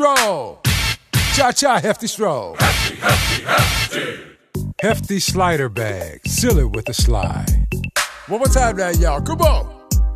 Stroll. Cha-cha, hefty stroll. Hefty, hefty, hefty. Hefty slider bag. Seal it with a slide. One more time now, y'all. Come on.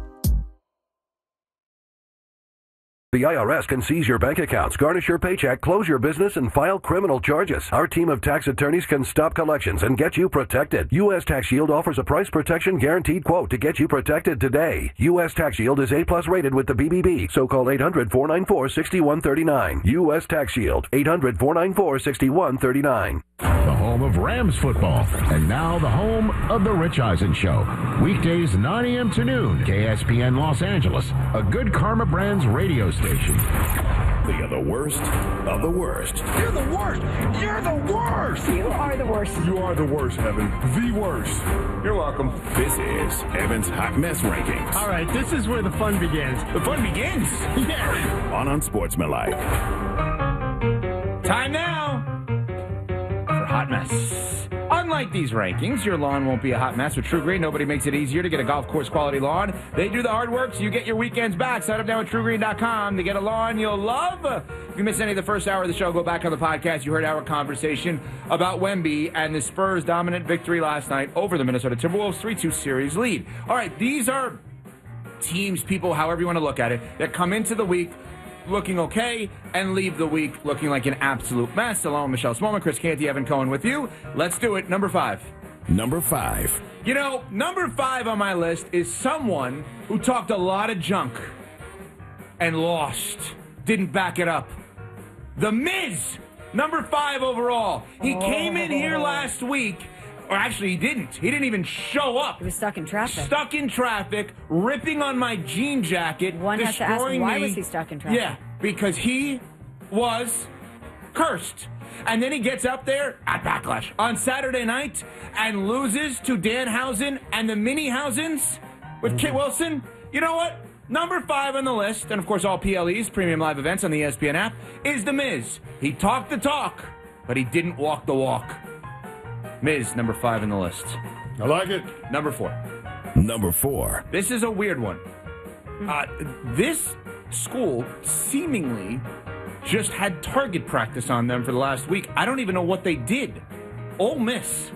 The IRS can seize your bank accounts, garnish your paycheck, close your business, and file criminal charges. Our team of tax attorneys can stop collections and get you protected. U.S. Tax Shield offers a price protection guaranteed quote to get you protected today. U.S. Tax Shield is A+ rated with the BBB, so call 800-494-6139. U.S. Tax Shield, 800-494-6139. The home of Rams football, and now the home of The Rich Eisen Show. Weekdays 9 a.m. to noon, KSPN Los Angeles, a Good Karma Brands radio station. They are the worst of the worst. You're the worst. You're the worst. You are the worst. You are the worst, Evan. The worst. You're welcome. This is Evan's Hot Mess Rankings. All right, this is where the fun begins. The fun begins. Yeah. On Unsportsmanlike. Time now for Hot Mess. Unlike these rankings, your lawn won't be a hot mess with True Green. Nobody makes it easier to get a golf course quality lawn. They do the hard work so you get your weekends back. Sign up now at TrueGreen.com to get a lawn you'll love. If you missed any of the first hour of the show, go back on the podcast. You heard our conversation about Wemby and the Spurs' dominant victory last night over the Minnesota Timberwolves 3-2 series lead. All right, these are teams, people, however you want to look at it, that come into the week looking okay and leave the week looking like an absolute mess. Along with Michelle Smallman, Chris Canty, Evan Cohen with you. Let's do it. Number 5. Number 5. You know, number 5 on my list is someone who talked a lot of junk and lost. Didn't back it up. The Miz, number 5 overall. He came in here last week. Or actually, he didn't. He didn't even show up. He was stuck in traffic. Stuck in traffic, ripping on my jean jacket, One has to ask, why was he stuck in traffic? Yeah, because he was cursed. And then he gets up there at Backlash on Saturday night and loses to Danhausen and the Mini-Hausens with Kit Wilson. You know what? Number 5 on the list, and of course all PLEs, premium live events on the ESPN app, is The Miz. He talked the talk, but he didn't walk the walk. Miz, number 5 in the list. I like it. Number 4. Number 4. This is a weird one. This school seemingly just had target practice on them for the last week. I don't even know what they did. Ole Miss.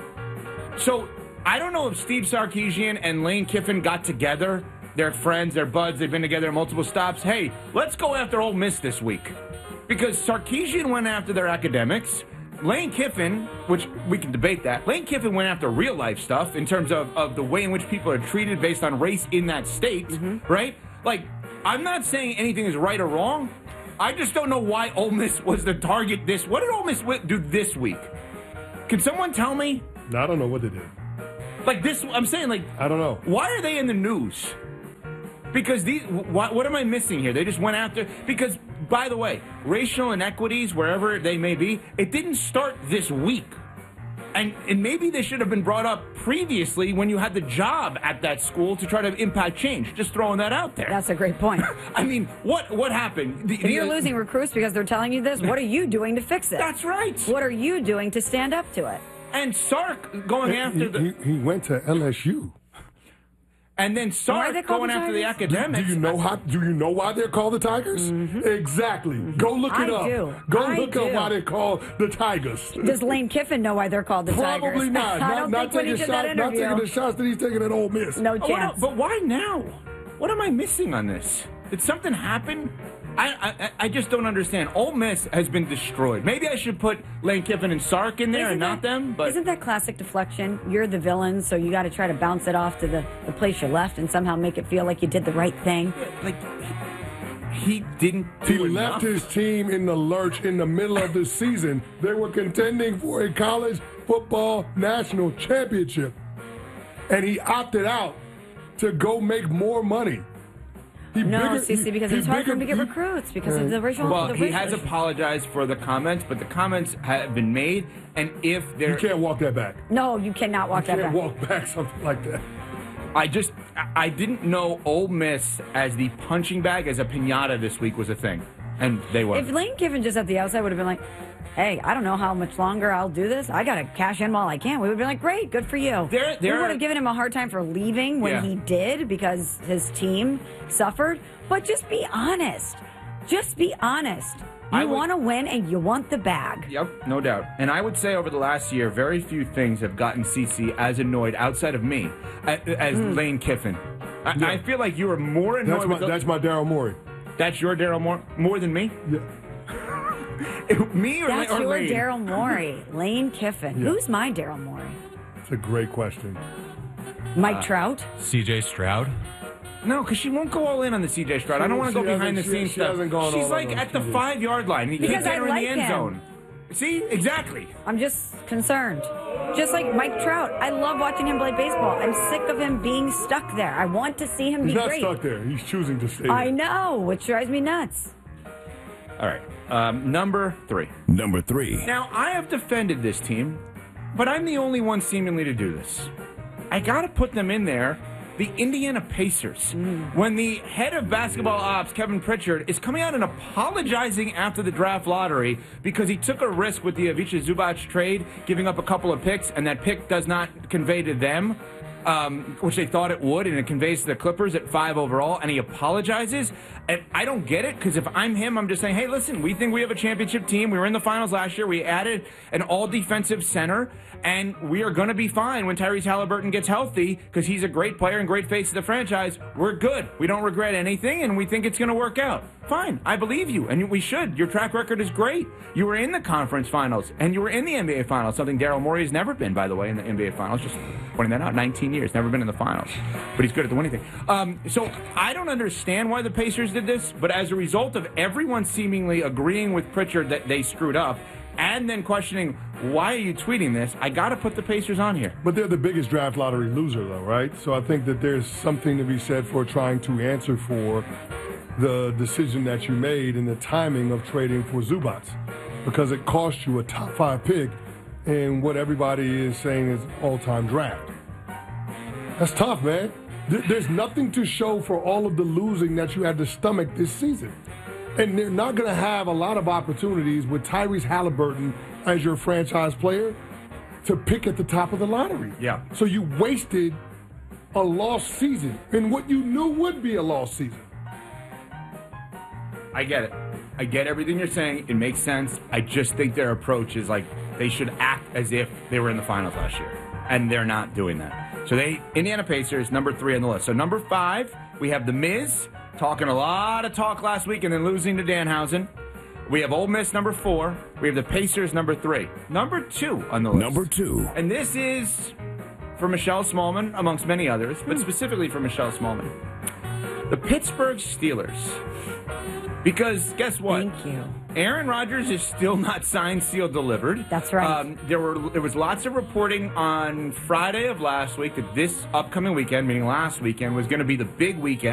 So, I don't know if Steve Sarkisian and Lane Kiffin got together. They're friends, they're buds, they've been together at multiple stops. Hey, let's go after Ole Miss this week. Because Sarkisian went after their academics. Lane Kiffin, which we can debate that, Lane Kiffin went after real life stuff in terms of the way in which people are treated based on race in that state, right? Like, I'm not saying anything is right or wrong. I just don't know why Ole Miss was the target this. What did Ole Miss do this week? Can someone tell me? No, I don't know what they did. Like this, I'm saying, like, I don't know. Why are they in the news? Because what am I missing here? They just went after, because, by the way, racial inequities, wherever they may be, it didn't start this week. And maybe they should have been brought up previously when you had the job at that school to try to impact change. Just throwing that out there. That's a great point. I mean, what happened? If you're losing recruits because they're telling you this, what are you doing to fix it? That's right. What are you doing to stand up to it? And Sark going after He went to LSU. And then Sark going after the academics. Do you know why they're called the Tigers? Mm-hmm. Exactly. Go look it up. Go look up why they're called the Tigers. Does Lane Kiffin know why they're called the Tigers? Probably not. I don't think when he did that interview. Not taking the shots that he's taking at Ole Miss. No chance. But why now? What am I missing on this? Did something happen? I just don't understand. Ole Miss has been destroyed. Maybe I should put Lane Kiffin and Sark in there and not them. But isn't that classic deflection? You're the villain, so you got to try to bounce it off to the place you left and somehow make it feel like you did the right thing. Like, he didn't do He left his team in the lurch in the middle of the season. They were contending for a college football national championship. And he opted out to go make more money. Because it's hard for him to get recruits because of the racial. Well, he has apologized for the comments, but the comments have been made, and if they're... You can't walk that back. No, you cannot walk that back. You can't walk back something like that. I didn't know Ole Miss as the punching bag, as a piñata this week was a thing, and they were. If Lane Kiffin just at the outside would have been like, hey, I don't know how much longer I'll do this. I got to cash in while I can. We would have been like, great, good for you. We would have given him a hard time for leaving when he did because his team suffered. But just be honest. Just be honest. You want to win and you want the bag. Yep, no doubt. And I would say over the last year, very few things have gotten CC as annoyed outside of me as Lane Kiffin. I feel like you were more annoyed. That's my Daryl Morey. That's your Daryl Morey? More than me? Yeah. Me or That's or your Lane? Daryl Morey. Lane Kiffin. Yeah. Who's my Daryl Morey? It's a great question. Mike Trout? CJ Stroud? No, because she won't go all in on the CJ Stroud. I don't want to go behind the scenes stuff. She's like at the 5-yard line. You can't Because get I her in like the end him. zone. See? Exactly. I'm just concerned. Just like Mike Trout. I love watching him play baseball. I'm sick of him being stuck there. I want to see him He's be not great. stuck there. He's choosing to stay there. I know, which drives me nuts. All right. Number 3. Number 3. Now, I have defended this team, but I'm the only one seemingly to do this. I got to put them in there. The Indiana Pacers. When the head of basketball ops, Kevin Pritchard, is coming out and apologizing after the draft lottery because he took a risk with the Ivica Zubac trade, giving up a couple of picks, and that pick does not convey to them, which they thought it would, and it conveys to the Clippers at 5 overall, and he apologizes. And I don't get it, because if I'm him, I'm just saying, hey, listen, we think we have a championship team. We were in the finals last year. We added an all-defensive center, and we are going to be fine when Tyrese Halliburton gets healthy, because he's a great player and great face of the franchise. We're good. We don't regret anything, and we think it's going to work out. Fine. I believe you, and we should. Your track record is great. You were in the conference finals, and you were in the NBA finals, something Daryl Morey has never been, by the way, in the NBA finals. Just pointing that out. 19 years, never been in the finals. But he's good at the winning thing. So I don't understand why the Pacers did this, but as a result of everyone seemingly agreeing with Pritchard that they screwed up, and then questioning, why are you tweeting this? I got to put the Pacers on here. But they're the biggest draft lottery loser, though, right? So I think that there's something to be said for trying to answer for the decision that you made and the timing of trading for Zubac, because it cost you a top 5 pick in what everybody is saying is all-time draft. That's tough, man. There's nothing to show for all of the losing that you had to stomach this season. And they're not going to have a lot of opportunities with Tyrese Halliburton as your franchise player to pick at the top of the lottery. Yeah. So you wasted a lost season in what you knew would be a lost season. I get it. I get everything you're saying. It makes sense. I just think their approach is like they should act as if they were in the finals last year. And they're not doing that. So Indiana Pacers, number 3 on the list. So number 5, we have The Miz, talking a lot of talk last week and then losing to Danhausen. We have Ole Miss, number 4. We have the Pacers, number 3. Number 2 on the list. Number 2. And this is for Michelle Smallman, amongst many others, but specifically for Michelle Smallman. The Pittsburgh Steelers. Because guess what? Thank you. Aaron Rodgers is still not signed, sealed, delivered. That's right. There was lots of reporting on Friday of last week that this upcoming weekend, meaning last weekend, was going to be the big weekend.